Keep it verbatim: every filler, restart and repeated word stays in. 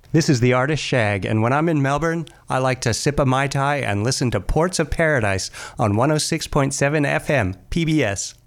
This is the artist Shag, and when I'm in Melbourne, I like to sip a Mai Tai and listen to Ports of Paradise on one oh six point seven F M, P B S.